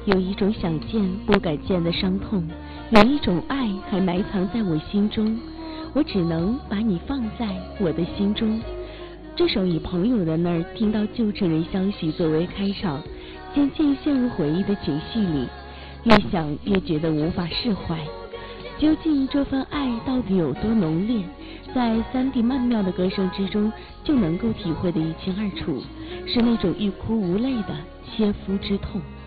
有一种想见不敢见的伤痛，有一种爱还埋藏在我心中，我只能把你放在我的心中。这首以朋友的那儿听到旧情人消息作为开场，渐渐陷入回忆的情绪里，越想越觉得无法释怀。究竟这份爱到底有多浓烈，在三弟曼妙的歌声之中就能够体会得一清二楚，是那种欲哭无泪的切肤之痛。